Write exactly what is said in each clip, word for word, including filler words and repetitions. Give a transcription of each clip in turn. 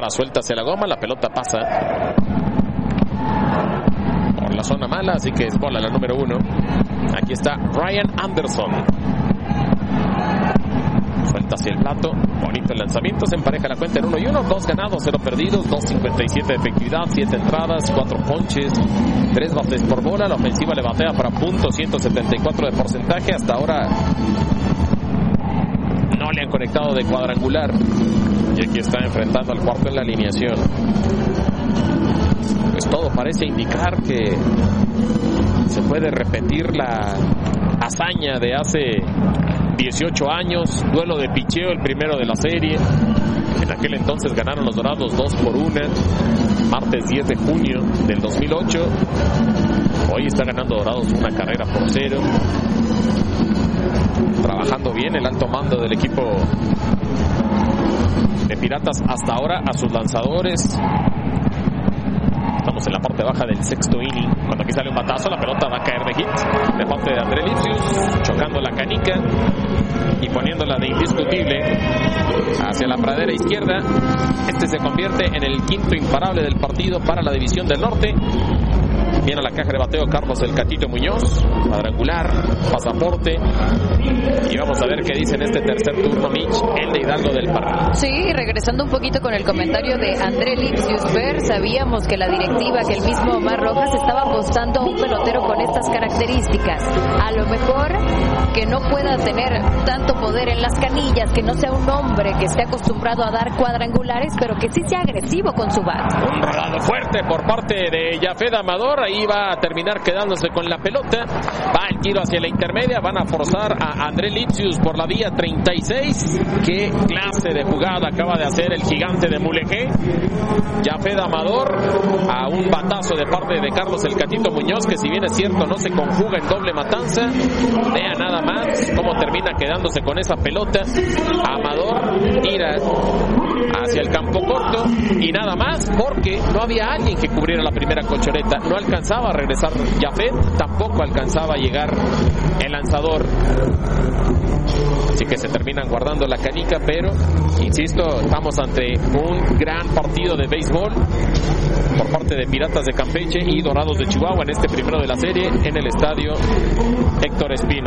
dispara suelta hacia la goma, la pelota pasa por la zona mala, así que es bola la número uno. Aquí está Ryan Anderson. Suelta hacia el plato, bonito el lanzamiento, se empareja la cuenta en uno y uno, dos ganados, cero perdidos, dos cincuenta y siete de efectividad, siete entradas, cuatro ponches, tres bates por bola. La ofensiva le batea para punto ciento setenta y cuatro de porcentaje. Hasta ahora no le han conectado de cuadrangular. Y aquí está enfrentando al cuarto en la alineación. Pues todo parece indicar que se puede repetir la hazaña de hace dieciocho años, duelo de picheo, el primero de la serie. En aquel entonces ganaron los Dorados dos por una, martes diez de junio del dos mil ocho. Hoy está ganando Dorados una carrera por cero. Trabajando bien el alto mando del equipo de Piratas hasta ahora a sus lanzadores. Estamos en la parte baja del sexto inning, cuando aquí sale un batazo, la pelota va a caer de hit de parte de André Lipsius, chocando la canica y poniéndola de indiscutible hacia la pradera izquierda. Este se convierte en el quinto imparable del partido para la División del Norte. Viene a la caja de bateo Carlos el Catito Muñoz, cuadrangular, pasaporte. Y vamos a ver qué dice en este tercer turno Mitch, el de Hidalgo del Parral. Sí, regresando un poquito con el comentario de André Lipsius, Ver, sabíamos que la directiva, que el mismo Omar Rojas estaba apostando a un pelotero con estas características. A lo mejor que no pueda tener tanto poder en las canillas, que no sea un hombre que esté acostumbrado a dar cuadrangulares, pero que sí sea agresivo con su bat. Un rodado fuerte por parte de Yafet Amador. Ahí va a terminar quedándose con la pelota. Va el tiro hacia la intermedia. Van a forzar a André Lipsius por la vía treinta y seis. Qué clase de jugada acaba de hacer el gigante de Mulegé. Yafet Amador a un batazo de parte de Carlos el Catito Muñoz, que si bien es cierto no se conjuga en doble matanza. Vea nada más cómo termina quedándose con esa pelota. Amador tira hacia el campo corto y nada más, porque no había alguien que cubriera la primera colchoneta. No alcanzaba a regresar Yafet, tampoco alcanzaba a llegar el lanzador. Así que se terminan guardando la canica, pero insisto, estamos ante un gran partido de béisbol por parte de Piratas de Campeche y Dorados de Chihuahua en este primero de la serie en el estadio Héctor Espino.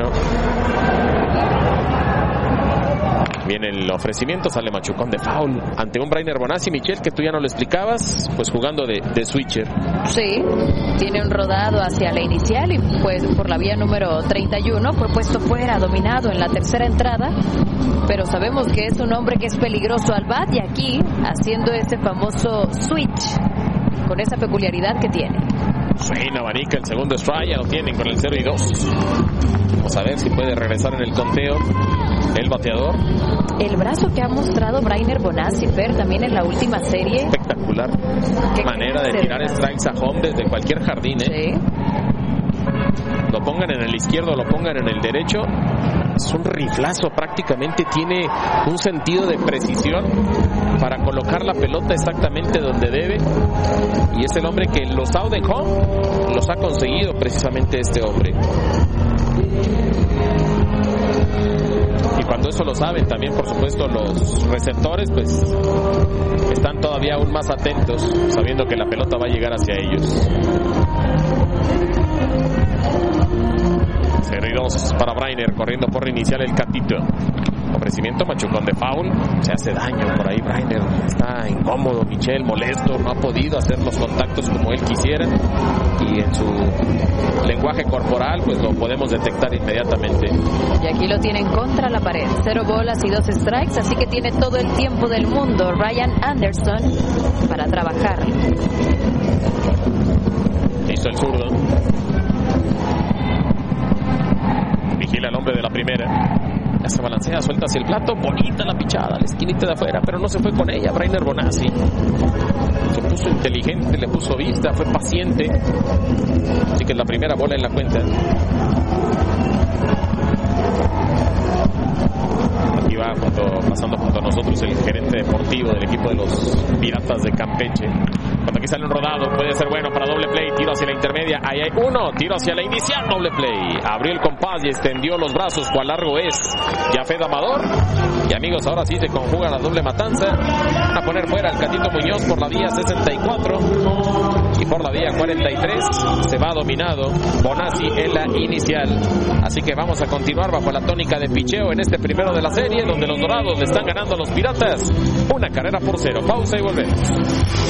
Viene el ofrecimiento, sale machucón de foul ante un Brainer Bonazzi, Michelle, que tú ya no lo explicabas, pues jugando de, de switcher. Sí, tiene un rodado hacia la inicial y pues por la vía número treinta y uno fue puesto fuera, dominado en la tercera entrada, pero sabemos que es un hombre que es peligroso al bat y aquí haciendo este famoso switch con esa peculiaridad que tiene. Reina abanica el segundo strike, ya lo tienen con el cero y dos. Vamos a ver si puede regresar en el conteo el bateador. El brazo que ha mostrado Brainer Bonazzi, Fer, también en la última serie. Espectacular. Qué manera de tirar de strikes a home desde cualquier jardín, ¿eh? Sí. Lo pongan en el izquierdo, lo pongan en el derecho. Es un riflazo, prácticamente tiene un sentido de precisión para colocar la pelota exactamente donde debe. Y es el hombre que los out de home los ha conseguido precisamente este hombre. Y cuando eso lo saben también, por supuesto, los receptores pues están todavía aún más atentos, sabiendo que la pelota va a llegar hacia ellos. cero y dos para Brainer, corriendo por reiniciar el Catito. Ofrecimiento, machucón de foul, se hace daño por ahí Brainer, está incómodo, Michelle, molesto, no ha podido hacer los contactos como él quisiera y en su lenguaje corporal pues lo podemos detectar inmediatamente. Y aquí lo tienen contra la pared, cero bolas y dos strikes, así que tiene todo el tiempo del mundo Ryan Anderson para trabajar. Hizo el zurdo, vigila el hombre de la primera. Ya se balancea, suelta hacia el plato, bonita la pichada, la esquinita de afuera, pero no se fue con ella Brainer Bonazzi. Se puso inteligente, le puso vista, fue paciente. Así que es la primera bola en la cuenta. Aquí va junto, pasando junto a nosotros el gerente deportivo del equipo de los Piratas de Campeche, Cuando aquí sale un rodado, puede ser bueno para doble play. Tiro hacia la intermedia, ahí hay uno. Tiro hacia la inicial, doble play. Abrió el compás y extendió los brazos. Cuán largo es Jafet Amador. Y amigos, ahora sí se conjuga la doble matanza. Van a poner fuera al Catito Muñoz por la vía sesenta y cuatro. Y por la vía cuarenta y tres se va dominado Bonazzi en la inicial. Así que vamos a continuar bajo la tónica de picheo en este primero de la serie, donde los Dorados le están ganando a los Piratas una carrera por cero. Pausa y volvemos.